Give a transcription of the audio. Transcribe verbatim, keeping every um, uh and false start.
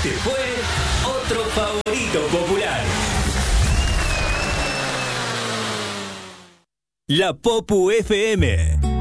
Este fue otro favorito popular. La Popu F M.